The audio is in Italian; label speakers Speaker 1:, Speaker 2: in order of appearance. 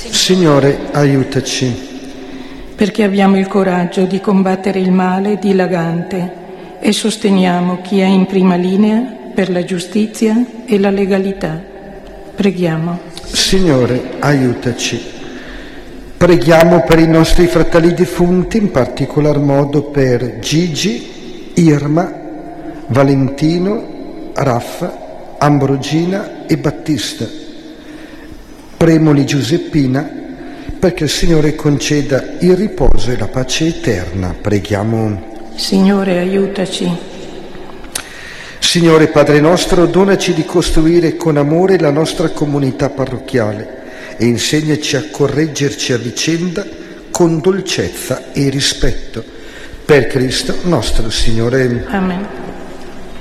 Speaker 1: Signore, aiutaci.
Speaker 2: Perché abbiamo il coraggio di combattere il male dilagante e sosteniamo chi è in prima linea per la giustizia e la legalità. Preghiamo.
Speaker 1: Signore, aiutaci. Preghiamo per i nostri fratelli defunti, in particolar modo per Gigi, Irma, Valentino, Raffa, Ambrogina e Battista. Premoli Giuseppina, perché il Signore conceda il riposo e la pace eterna. Preghiamo.
Speaker 2: Signore, aiutaci.
Speaker 1: Signore Padre nostro, donaci di costruire con amore la nostra comunità parrocchiale e insegnaci a correggerci a vicenda con dolcezza e rispetto. Per Cristo nostro Signore.
Speaker 2: Amen.